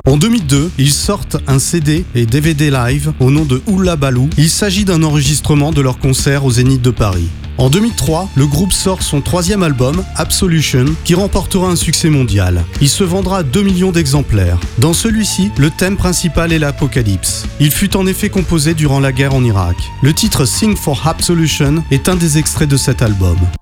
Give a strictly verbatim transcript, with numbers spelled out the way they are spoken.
En deux mille deux, ils sortent un C D et D V D live au nom de Oula Balou. Il s'agit d'un enregistrement de leur concert au Zénith de Paris. En deux mille trois, le groupe sort son troisième album, Absolution, qui remportera un succès mondial. Il se vendra deux millions d'exemplaires. Dans celui-ci, le thème principal est l'apocalypse. Il fut en effet composé durant la guerre en Irak. Le titre Sing for Absolution est un des extraits de cet album.